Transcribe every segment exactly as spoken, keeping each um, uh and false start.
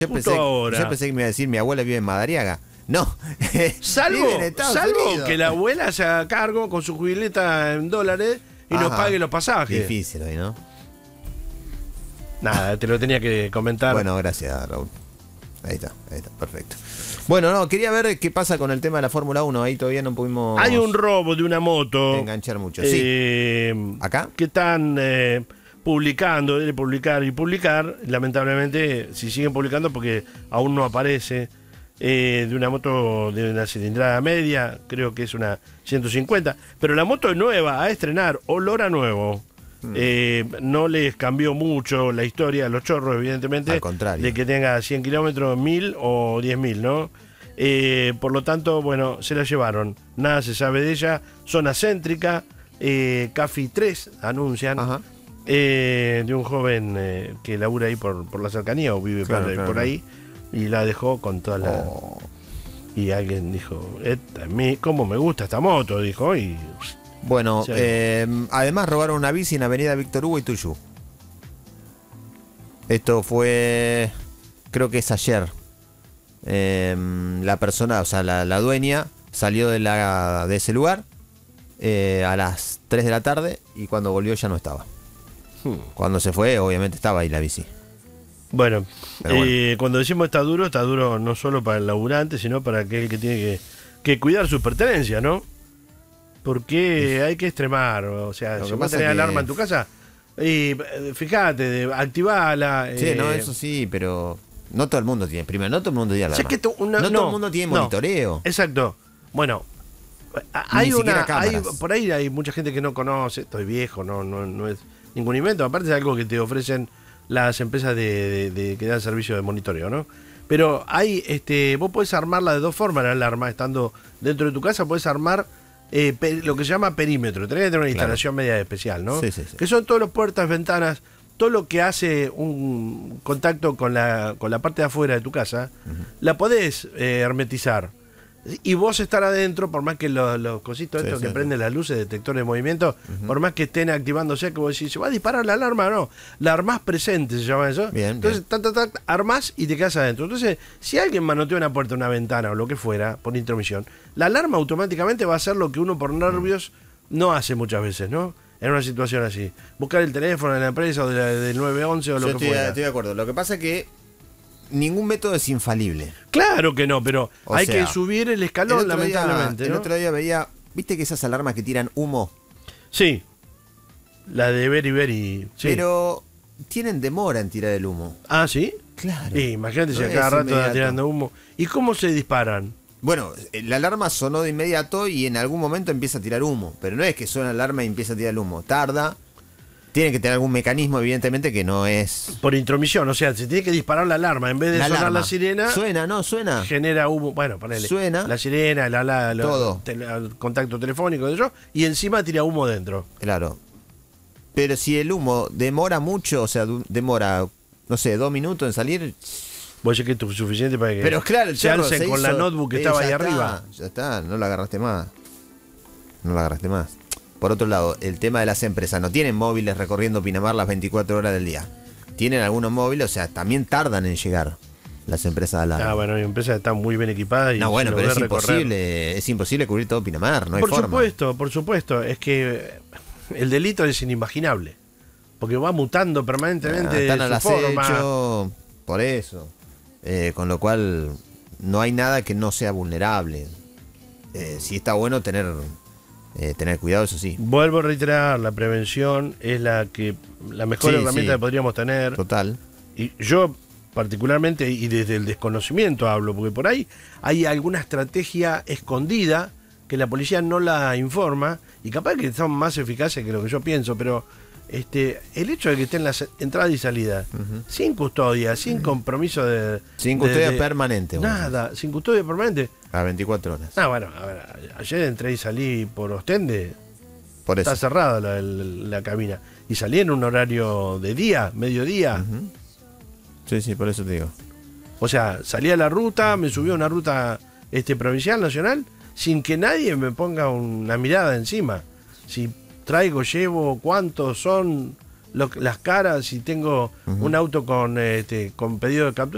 Yo pensé, ahora. yo pensé que me iba a decir mi abuela vive en Madariaga. No. Salvo, Vive en Estados salvo Unidos. que la abuela se haga cargo con su jubileta en dólares y nos Ajá. pague los pasajes. Difícil hoy, ¿no? Nada, te lo tenía que comentar. Bueno, gracias, Raúl. Ahí está, ahí está, perfecto. Bueno, no, quería ver qué pasa con el tema de la Fórmula uno. Ahí todavía no pudimos Hay un robo de una moto. enganchar mucho. eh, Sí. ¿Acá? Que están eh, publicando, de publicar y publicar. Lamentablemente, si siguen publicando, porque aún no aparece. Eh, de una moto de una cilindrada media, creo que es una ciento cincuenta. Pero la moto es nueva, a estrenar, olor a nuevo. Eh, no les cambió mucho la historia a los chorros, evidentemente, Al contrario. de que tenga cien kilómetros, mil o diez mil, ¿no? Eh, por lo tanto, bueno, se la llevaron. Nada se sabe de ella. Zona céntrica, eh, Café tres anuncian, Ajá. eh, de un joven eh, que labura ahí por, por la cercanía o vive Claro, por, claro, por claro. ahí, y la dejó con toda la... Oh. Y alguien dijo, esta, mi, ¿cómo me gusta esta moto? Dijo, y... Bueno, Sí. eh, además robaron una bici en Avenida Víctor Hugo y Tuyú. Esto fue, creo que es ayer. Eh, la persona, o sea, la, la dueña salió de, la, de ese lugar eh, a las tres de la tarde y cuando volvió ya no estaba. Hmm. Cuando se fue, obviamente estaba ahí la bici. Bueno, Pero bueno. eh, cuando decimos está duro, está duro no solo para el laburante, sino para aquel que tiene que, que cuidar sus pertenencias, ¿no? Porque hay que extremar, o sea, Lo si que vos pasa tenés que- alarma en tu casa, y eh, fíjate, de- activala. Sí, eh, no, eso sí, pero no todo el mundo tiene. Primero, no todo el mundo tiene o sea, alarma. que to- una- no, todo el mundo tiene no, monitoreo. Exacto. Bueno, a- hay Ni siquiera una, hay, cámaras. por ahí hay mucha gente que no conoce, estoy viejo, no, no, no es ningún invento, aparte es algo que te ofrecen las empresas de, de- de- que dan servicio de monitoreo, ¿no? Pero hay, este, vos podés armarla de dos formas la alarma, estando dentro de tu casa, podés armar eh, pe- lo que se llama perímetro, tenés que tener una Claro. instalación media especial, ¿no? Sí, sí, sí. Que son todas las puertas, ventanas, todo lo que hace un contacto con la, con la parte de afuera de tu casa, la podés eh, hermetizar. Y vos estar adentro, por más que los, los cositos Sí, estos sí, que sí. prenden las luces, detectores de movimiento, por más que estén activándose, que vos decís, ¿se va a disparar la alarma? No, la armás presente, se llama eso. Bien, Entonces, bien. ta, ta, ta, armás y te quedas adentro. Entonces, si alguien manotea una puerta, una ventana o lo que fuera, por intromisión, la alarma automáticamente va a hacer lo que uno por nervios no hace muchas veces, ¿no? En una situación así. Buscar el teléfono de la empresa o de la- del nueve once o lo Yo que estoy, fuera. estoy de acuerdo. Lo que pasa es que ningún método es infalible. Claro que no, pero O hay sea, que subir el El escalón, otro día- lamentablemente. el ¿no? otro día veía, ¿viste que esas alarmas que tiran humo? Sí. La de Very Very. Sí. Pero tienen demora en tirar el humo. Ah, ¿sí? Claro. Sí, imagínate si No a es cada rato inmediato. está tirando humo. ¿Y cómo se disparan? Bueno, eh, la alarma sonó de inmediato y en algún momento empieza a tirar humo. Pero no es que suena la alarma y empieza a tirar el humo. Tarda. Tiene que tener algún mecanismo, evidentemente, que no es... Por intromisión, o sea, se tiene que disparar la alarma. En vez de La sonar alarma. la sirena, Suena, no, suena. genera humo. Bueno, ponele. Suena. La sirena, la, la, la- Todo. tele- el contacto telefónico, de eso, y encima tira humo dentro. Claro. Pero si el humo demora mucho, o sea, du- demora, no sé, dos minutos en salir... Vos decís que es suficiente para que Pero claro, el se chorro alcen se con la hizo- notebook que eh, estaba ya ahí está, arriba. Ya está, no la agarraste más. No la agarraste más. Por otro lado, el tema de las empresas. No tienen móviles recorriendo Pinamar las veinticuatro horas del día. Tienen algunos móviles, o sea, también tardan en llegar las empresas a la... Ah, bueno, hay empresas que están muy bien equipadas y no, bueno, se pero lo es ve recorrer. imposible, es imposible cubrir todo Pinamar, no hay Por forma. supuesto, por supuesto. Es que eh, el delito es inimaginable. Porque va mutando permanentemente. Ah, están su al forma. acecho, por eso. Eh, con lo cual, no hay nada que no sea vulnerable. Eh, sí está bueno tener, eh, tener cuidado, eso sí. Vuelvo a reiterar, la prevención es la que la mejor Sí, herramienta sí. que podríamos tener. Total. Y yo particularmente, y desde el desconocimiento hablo, porque por ahí hay alguna estrategia escondida que la policía no la informa, y capaz que son más eficaces que lo que yo pienso, pero este el hecho de que estén las entradas y salidas, sin custodia, sin compromiso de... Sin de- custodia de- permanente. bueno. Nada, sin custodia permanente. A veinticuatro horas. Ah, bueno, a ver, ayer entré y salí por Ostende, Por eso. está cerrada la, la, la cabina, y salí en un horario de día, mediodía. Ujú. Sí, sí, por eso te digo. O sea, salí a la ruta, me subí a una ruta este, provincial, nacional, sin que nadie me ponga una mirada encima. Si traigo, llevo, cuántos son lo- las caras, si tengo Ujú. un auto con, este, con pedido de captura.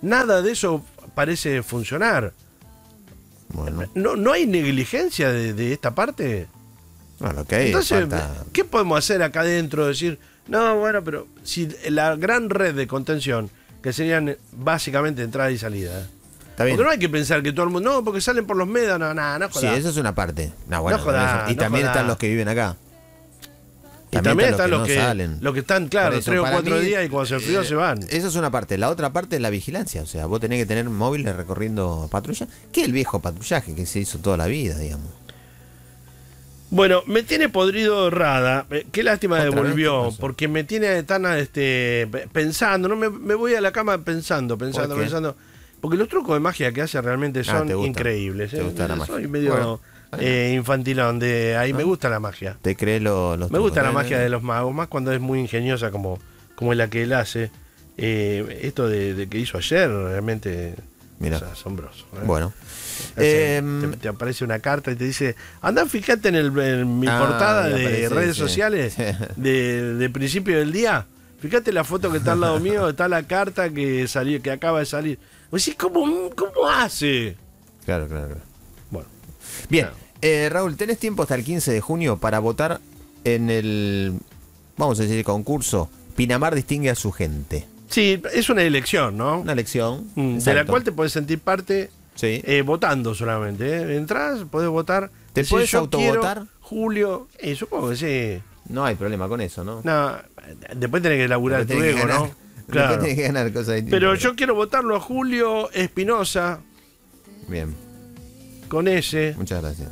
nada de eso parece funcionar. Bueno, ¿No, no hay negligencia de, de esta parte? bueno, lo que hay Entonces, falta- ¿qué podemos hacer acá adentro? Decir, no, bueno, pero si la gran red de contención, que serían básicamente entrada y salida. Está bien. Porque no hay que pensar que todo el mundo, no, porque salen por los médanos, no, no, no Sí, jodas. eso es una parte. No, bueno, No jodas, eso- y no también jodas. están los que viven acá. Y también están los no que, salen. los que están, claro, Por eso, tres o para cuatro mí, días y cuando se enfrió eh, se van. Eso es una parte. La otra parte es la vigilancia. O sea, vos tenés que tener móviles recorriendo patrulla. Que es el viejo patrullaje que se hizo toda la vida, digamos. Bueno, me tiene podrido Rada. Eh, Qué lástima ¿Otra vez? devolvió, ¿Qué pasó? porque me tiene tan este, pe- pensando. No me, me voy a la cama pensando, pensando, ¿Por qué? pensando. Porque los trucos de magia que hace realmente Ah, son te gustan. increíbles. Te eh. gusta la magia. Soy medio Bueno, eh, infantilón. De ahí me gusta la magia. ¿Te crees lo- los Me gusta la trucos? magia de los magos, más cuando es muy ingeniosa como, como es la que él hace. Eh, esto de, de que hizo ayer realmente Mirá. es asombroso. ¿eh? Bueno. Hace- Em, te, te aparece una carta y te dice, anda, fíjate en, el, en mi Ah, portada y de aparece, redes sí. sociales de, de principio del día. Fíjate la foto que está al lado mío, está la carta que salió, que acaba de salir. Vos decís, ¿cómo, cómo hace? Claro, claro, claro. Bueno, Bien, Claro. eh, Raúl, tenés tiempo hasta el quince de junio para votar en el, vamos a decir, concurso Pinamar distingue a su gente. sí, es una elección, ¿no? Una elección. Mm, de la exacto. cual te puedes sentir parte Sí. eh, votando solamente. ¿eh? Entrás, podés votar. ¿Te decís, podés yo autovotar? quiero Julio, eh, supongo que sí. No hay problema con eso, ¿no? No, después tenés que laburar Después tu tenés que ego, ganar- ¿no? Después Claro. tenés que ganar cosas distintas. Pero yo quiero votarlo a Julio Espinosa, Bien, con ese, muchas gracias.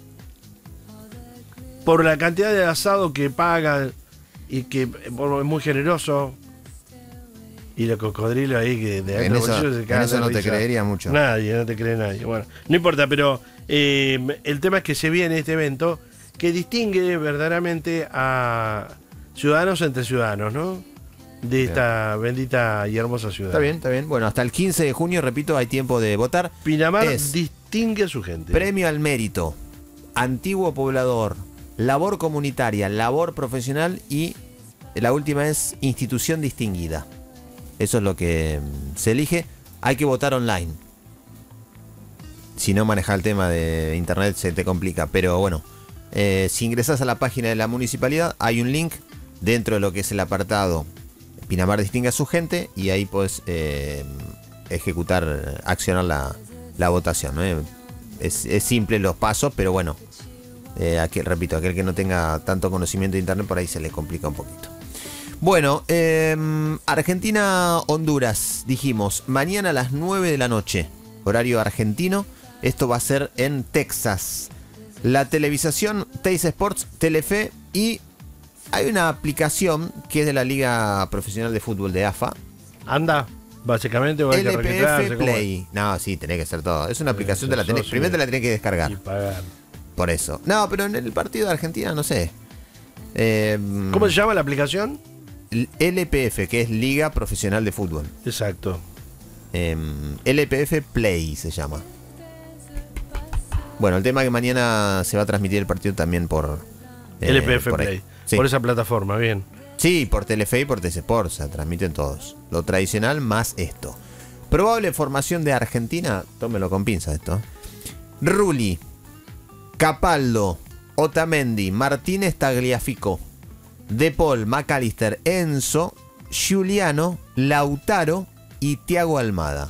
por la cantidad de asado que paga y que eh, bueno, es muy generoso. Y los cocodrilos ahí que de En adentro eso- bolsillo se en cagan eso de no te risa. creería mucho. Nadie, no te cree nadie. Bueno, no importa, pero eh, el tema es que se viene este evento que distingue verdaderamente a ciudadanos entre ciudadanos, ¿no? De esta bendita y hermosa ciudad. Está bien, está bien. Bueno, hasta el quince de junio, repito, hay tiempo de votar. Pinamar Es distingue a su gente. Premio al mérito, antiguo poblador, labor comunitaria, labor profesional y la última es institución distinguida. Eso es lo que mm, se elige. Hay que votar online. Si no manejas el tema de internet se te complica. Pero bueno, eh, si ingresas a la página de la municipalidad hay un link dentro de lo que es el apartado Pinamar distingue a su gente y ahí puedes eh, ejecutar, accionar la, la votación, ¿no? Es, es simple los pasos, pero bueno, eh, aquel, repito, aquel que no tenga tanto conocimiento de internet por ahí se le complica un poquito. Bueno, eh, Argentina-Honduras, dijimos, mañana a las nueve de la noche, horario argentino. Esto va a ser en Texas. La televisación, Teis Sports, Telefe y hay una aplicación que es de la Liga Profesional de Fútbol de A F A. Anda, básicamente, o hay que L P registrarse, F ¿cómo es? Play. No, sí, tenés que hacer todo. Es una aplicación, Eh, te la tenés, socio primero te de- la tenés que descargar. Y pagar. Por eso. No, pero en el partido de Argentina, no sé. Eh, ¿Cómo se llama la aplicación? L P F, que es Liga Profesional de Fútbol. Exacto. Eh, L P F Play se llama. Bueno, el tema es que mañana se va a transmitir el partido también por... eh, L P F por ahí. Play. Sí. Por esa plataforma, bien. Sí, por Telefe y por T C Sport, se transmiten todos. Lo tradicional más esto. Probable formación de Argentina, tómelo con pinza esto. Rulli, Capaldo, Otamendi, Martínez Tagliafico, De Paul, McAllister, Enzo, Giuliano, Lautaro y Thiago Almada.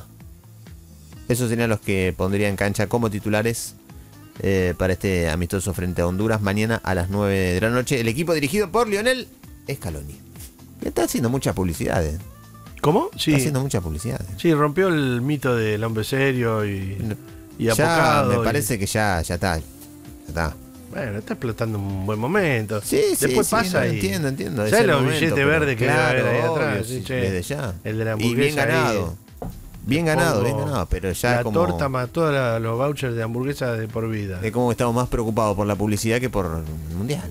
Esos serían los que pondría en cancha como titulares eh, para este amistoso frente a Honduras mañana a las nueve de la noche. El equipo dirigido por Lionel Scaloni. Está haciendo mucha publicidad. eh. ¿Cómo? Está Sí. haciendo mucha publicidad. eh. Sí, rompió el mito del hombre serio y, y Ya apocado. me y- parece que ya, ya está. Ya está. Bueno, está explotando un buen momento. Sí, sí, Después sí, pasa no, y... entiendo, entiendo. es ¿Sabes el los momento, billetes pero verdes que debe claro, haber ahí obvio, atrás? sí, Sí, che. desde ya. El de la Y bien hamburguesa ahí. ganado. Bien ganado, bien Pongo ganado. Pero ya la como, torta más todos la- los vouchers de hamburguesa de por vida. es como que estamos más preocupados por la publicidad que por el mundial.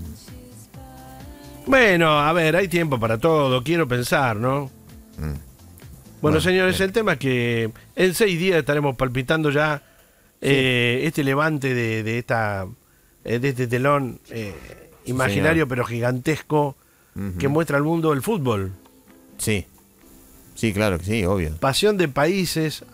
Bueno, a ver, hay tiempo para todo, quiero pensar, ¿no? Mm. Bueno, Bueno, señores, bien. el tema es que en seis días estaremos palpitando ya eh, este levante de, de esta eh, de este telón eh, imaginario señor. pero gigantesco Ujú. que muestra al mundo el fútbol. Sí. Sí, claro que sí, obvio. Pasión de países,